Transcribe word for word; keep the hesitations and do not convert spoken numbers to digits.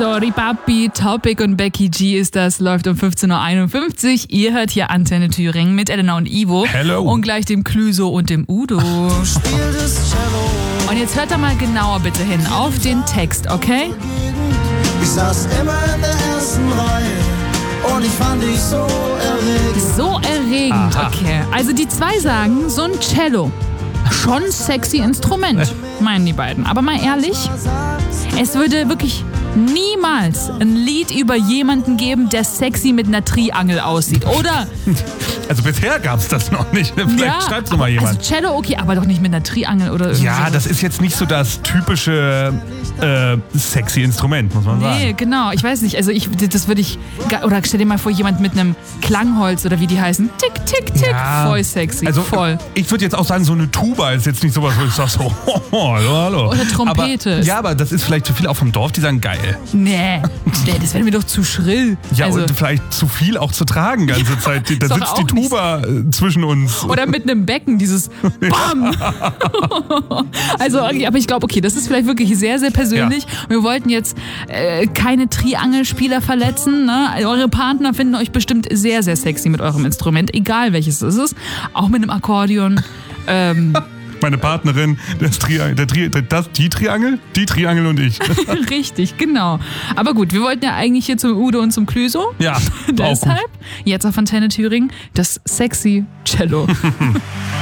Sorry Papi, Topic und Becky G ist das, läuft um fünfzehn Uhr einundfünfzig. Ihr hört hier Antenne Thüringen mit Elena und Ivo. Hello. Und gleich dem Clüso und dem Udo. Und jetzt hört da mal genauer bitte hin auf den Text, okay? Ich saß immer in der ersten Reihe und ich fand dich so erregend. So erregend, Aha. okay. Also die zwei sagen, so ein Cello. Schon sexy Instrument, meinen die beiden. Aber mal ehrlich, es würde wirklich niemals ein Lied über jemanden geben, der sexy mit einer Triangel aussieht, oder? Also bisher gab's das noch nicht. Vielleicht schreibt's noch mal jemand. Also Cello okay, aber doch nicht mit einer Triangel oder irgendwie Ja, sowas. das ist jetzt nicht so das typische äh, sexy Instrument, muss man sagen. Nee, genau. Ich weiß nicht. Also ich, das würde ich... Oder stell dir mal vor, jemand mit einem Klangholz oder wie die heißen. Tick, tick, tick. Ja. Voll sexy. Also voll. ich würde jetzt auch sagen, so eine Tuba ist jetzt nicht sowas, wo ich sage so, oh, hallo, hallo. Oder Trompete. Aber, ja, aber das ist vielleicht für viele auch vom Dorf, die sagen, geil. Nee. Nee, das wäre mir doch zu schrill. Ja, also, und vielleicht zu viel auch zu tragen ganze Zeit. Da ist doch sitzt die auch nicht Tuba äh, zwischen uns. Oder mit einem Becken, dieses Bam! Also, okay, aber ich glaube, okay, das ist vielleicht wirklich sehr, sehr persönlich. Wir wollten jetzt äh, keine Triangelspieler verletzen. Ne? Eure Partner finden euch bestimmt sehr, sehr sexy mit eurem Instrument, egal welches es ist. Auch mit einem Akkordeon. Ähm, Meine Partnerin, das Triangel, der Tri, das, die Triangel, die Triangel und ich. Richtig, genau. Aber gut, wir wollten ja eigentlich hier zum Udo und zum Clüso. Ja, auch gut. Deshalb, jetzt auf Antenne Thüringen, das sexy Cello.